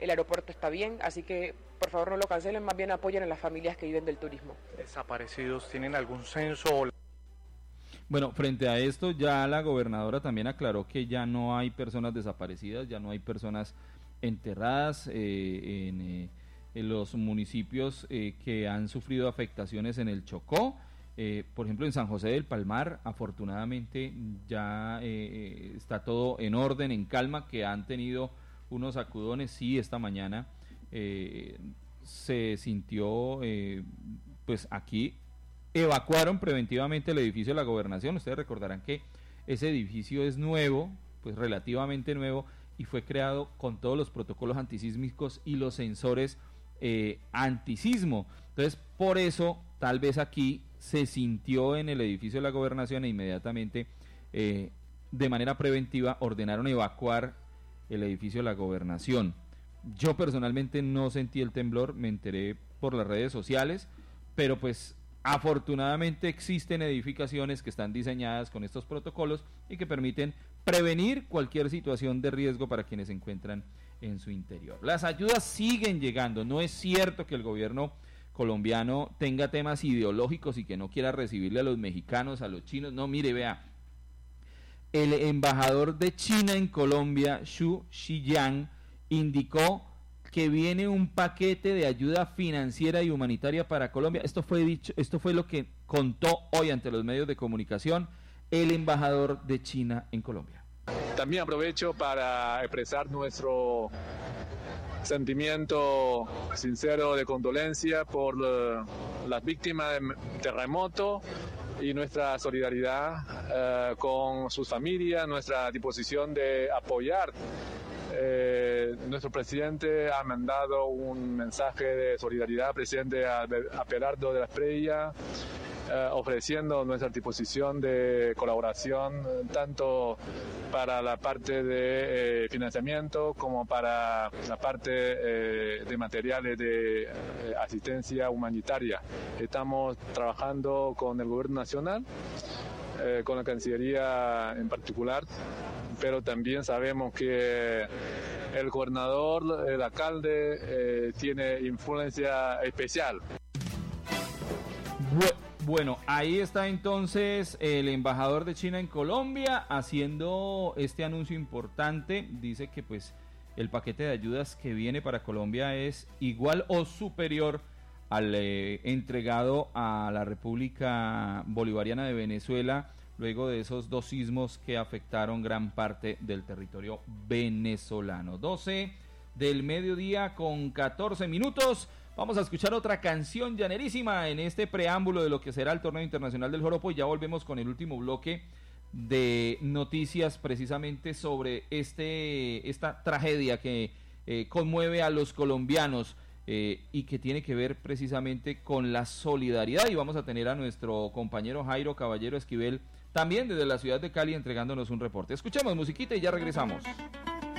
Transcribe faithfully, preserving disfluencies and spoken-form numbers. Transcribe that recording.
el aeropuerto está bien, así que por favor no lo cancelen, más bien apoyen a las familias que viven del turismo. ¿Desaparecidos tienen algún censo? Bueno, frente a esto ya la gobernadora también aclaró que ya no hay personas desaparecidas, ya no hay personas enterradas eh, en, eh, en los municipios eh, que han sufrido afectaciones en el Chocó. Eh, por ejemplo, en San José del Palmar, afortunadamente ya eh, está todo en orden, en calma, que han tenido unos sacudones, sí, esta mañana eh, se sintió, eh, pues aquí evacuaron preventivamente el edificio de la gobernación. Ustedes recordarán que ese edificio es nuevo, pues relativamente nuevo, y fue creado con todos los protocolos antisísmicos y los sensores eh, antisismo. Entonces, por eso, tal vez aquí se sintió en el edificio de la gobernación e inmediatamente, eh, de manera preventiva, ordenaron evacuar el edificio de la gobernación. Yo personalmente no sentí el temblor, me enteré por las redes sociales, pero pues afortunadamente existen edificaciones que están diseñadas con estos protocolos y que permiten prevenir cualquier situación de riesgo para quienes se encuentran en su interior. Las ayudas siguen llegando, no es cierto que el gobierno colombiano tenga temas ideológicos y que no quiera recibirle a los mexicanos, a los chinos. No, mire, vea, el embajador de China en Colombia, Xu Xiyan, indicó que viene un paquete de ayuda financiera y humanitaria para Colombia. Esto fue dicho, esto fue lo que contó hoy ante los medios de comunicación el embajador de China en Colombia. También aprovecho para expresar nuestro sentimiento sincero de condolencia por uh, las víctimas del terremoto y nuestra solidaridad uh, con sus familias, nuestra disposición de apoyar. Eh, nuestro presidente ha mandado un mensaje de solidaridad al presidente Abelardo de la Espriella, eh, ofreciendo nuestra disposición de colaboración tanto para la parte de eh, financiamiento como para la parte eh, de materiales de eh, asistencia humanitaria. Estamos trabajando con el gobierno nacional, eh, con la Cancillería en particular, pero también sabemos que el gobernador, el alcalde, eh, tiene influencia especial. Bueno, ahí está entonces el embajador de China en Colombia haciendo este anuncio importante. Dice que pues el paquete de ayudas que viene para Colombia es igual o superior al eh, entregado a la República Bolivariana de Venezuela, luego de esos dos sismos que afectaron gran parte del territorio venezolano. doce del mediodía con catorce minutos. Vamos a escuchar otra canción llanerísima en este preámbulo de lo que será el Torneo Internacional del Joropo, y ya volvemos con el último bloque de noticias precisamente sobre este esta tragedia que eh, conmueve a los colombianos eh, y que tiene que ver precisamente con la solidaridad. Y vamos a tener a nuestro compañero Jairo Caballero Esquivel también desde la ciudad de Cali entregándonos un reporte. Escuchemos musiquita y ya regresamos.